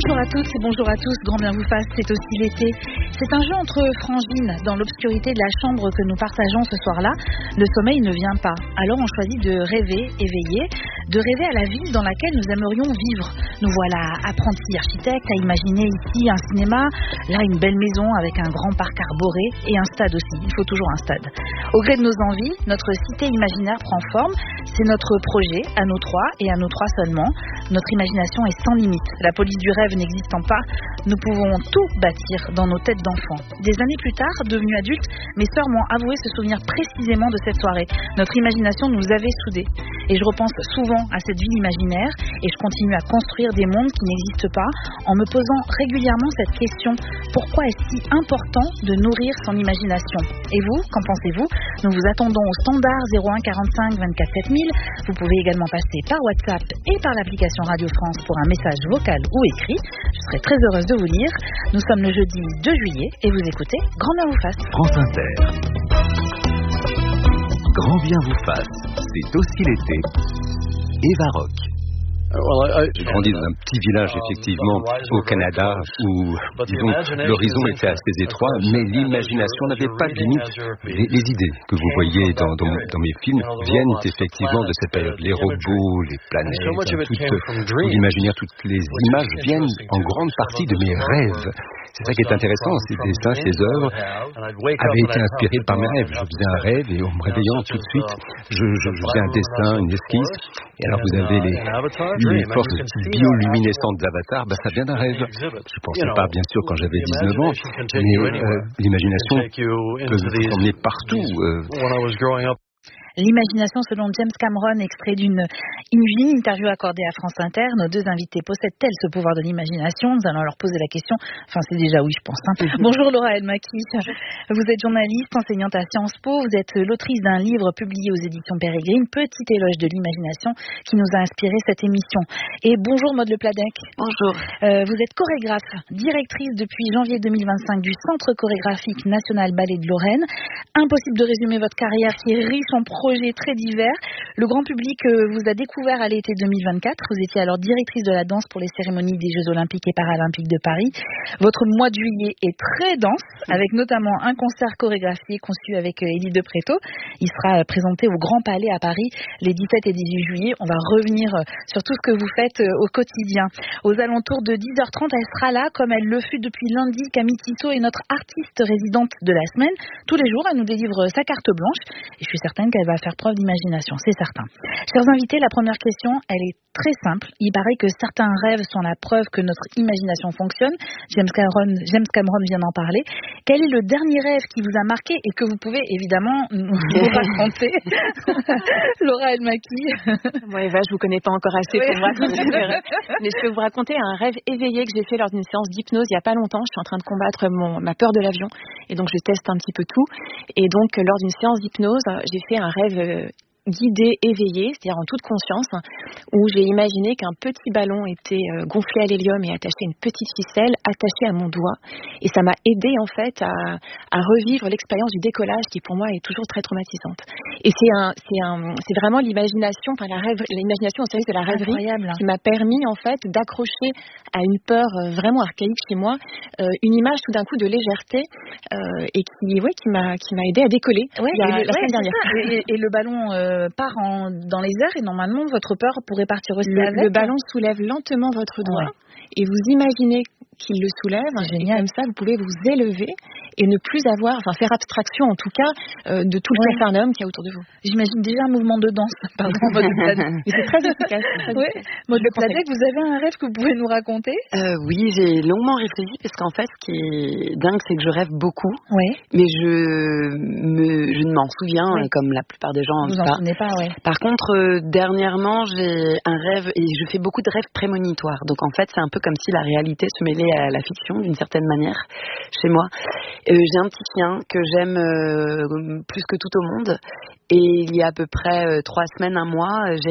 Bonjour à toutes et bonjour à tous, grand bien vous fasse, c'est aussi l'été. C'est un jeu entre frangines dans l'obscurité de la chambre que nous partageons ce soir-là. Le sommeil ne vient pas, alors on choisit de rêver, éveillé, de rêver à la ville dans laquelle nous aimerions vivre. Nous voilà apprentis architectes à imaginer ici un cinéma, là une belle maison avec un grand parc arboré et un stade aussi, il faut toujours un stade. Au gré de nos envies, notre cité imaginaire prend forme, c'est notre projet, à nous trois et à nous trois seulement. Notre imagination est sans limite. La police du rêve n'existant pas, nous pouvons tout bâtir dans nos têtes d'enfants. Des années plus tard, devenus adultes, mes sœurs m'ont avoué se souvenir précisément de cette soirée. Notre imagination nous avait soudés. Et je repense souvent à cette ville imaginaire et je continue à construire des mondes qui n'existent pas en me posant régulièrement cette question: pourquoi est-ce si important de nourrir son imagination? Et vous, qu'en pensez-vous? Nous vous attendons au standard 01 45 24 7000. Vous pouvez également passer par WhatsApp et par l'application Radio France pour un message vocal ou écrit. Je serai très heureuse de vous lire. Nous sommes le jeudi 2 juillet et vous écoutez Grand bien vous fasse. France Inter. Grand bien vous fasse, c'est aussi l'été. Eva Rock. J'ai grandi dans un petit village, effectivement, au Canada, où, disons, l'horizon était assez étroit, mais l'imagination n'avait pas de limite. Les idées que vous voyez dans mes films viennent effectivement de cette période. Les robots, les planètes, tout l'imaginaire, toutes les images viennent en grande partie de mes rêves. C'est ça qui est intéressant, ces dessins, ces œuvres avaient été inspirés par mes rêves. Je faisais un rêve et en me réveillant tout de suite, je faisais un dessin, une esquisse. Et alors vous avez les forces bioluminescentes d'Avatar, ça vient d'un rêve. Je ne pensais pas, bien sûr, quand j'avais 19 ans, mais l'imagination peut vous emmener partout. L'imagination selon James Cameron, extrait d'une interview accordée à France Inter. Nos deux invités possèdent-elles ce pouvoir de l'imagination? Nous allons leur poser la question. Enfin, c'est déjà oui, je pense. Bonjour Laura Elmaki. Vous êtes journaliste, enseignante à Sciences Po. Vous êtes l'autrice d'un livre publié aux éditions Pérégrine, Petit éloge de l'imagination, qui nous a inspiré cette émission. Et bonjour Maude Le Pladec. Bonjour. Vous êtes chorégraphe, directrice depuis janvier 2025 du Centre chorégraphique national Ballet de Lorraine. Impossible de résumer votre carrière qui est riche en projets très divers. Le grand public vous a découvert à l'été 2024. Vous étiez alors directrice de la danse pour les cérémonies des Jeux Olympiques et Paralympiques de Paris. Votre mois de juillet est très dense, avec notamment un concert chorégraphié conçu avec Élie de Préto. Il sera présenté au Grand Palais à Paris les 17 et 18 juillet. On va revenir sur tout ce que vous faites au quotidien. Aux alentours de 10h30, elle sera là, comme elle le fut depuis lundi. Camille Tissot est notre artiste résidente de la semaine. Tous les jours, elle nous délivre sa carte blanche. Et je suis certaine qu'elle va faire preuve d'imagination, c'est certain. Chers invités, la première question, elle est très simple. Il paraît que certains rêves sont la preuve que notre imagination fonctionne. James Cameron vient d'en parler. Quel est le dernier rêve qui vous a marqué et que vous pouvez évidemment nous raconter? Laura Elmaki. Moi, Eva, je vous connais pas encore assez pour me raconter des rêves. Mais je peux vous raconter un rêve éveillé que j'ai fait lors d'une séance d'hypnose il y a pas longtemps. Je suis en train de combattre ma peur de l'avion et donc je teste un petit peu tout. Et donc, lors d'une séance d'hypnose, j'ai fait un rêve guidé, éveillé, c'est-à-dire en toute conscience, où j'ai imaginé qu'un petit ballon était gonflé à l'hélium et attaché à une petite ficelle attachée à mon doigt. Et ça m'a aidé en fait à revivre l'expérience du décollage qui pour moi est toujours très traumatisante. Et c'est vraiment l'imagination, l'imagination au service de la rêverie qui m'a permis en fait d'accrocher à une peur vraiment archaïque chez moi une image tout d'un coup de légèreté et qui m'a aidé à décoller la semaine dernière. Et le ballon part dans les airs et normalement votre peur pourrait partir aussi avec. Le ballon soulève lentement votre doigt et vous imaginez qu'il le soulève. Et comme ça, vous pouvez vous élever et ne plus faire abstraction en tout cas de tout le capharnaüm qu'il y a autour de vous. J'imagine déjà un mouvement de danse. Pardon, mais c'est très efficace. Maude Le Pladec, vous avez un rêve que vous pouvez nous raconter? Oui, j'ai longuement réfléchi parce qu'en fait, ce qui est dingue, c'est que je rêve beaucoup, mais je ne m'en souviens comme la plupart des gens. Vous en souvenez pas, Par contre, dernièrement, j'ai un rêve et je fais beaucoup de rêves prémonitoires. Donc en fait, c'est un peu comme si la réalité se mêlait à la fiction d'une certaine manière chez moi. J'ai un petit chien que j'aime plus que tout au monde et il y a à peu près 3 semaines, un mois, j'ai